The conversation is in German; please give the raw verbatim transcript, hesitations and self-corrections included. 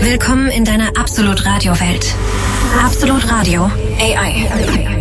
Willkommen in deiner Absolut Radio Welt. Absolut Radio A I.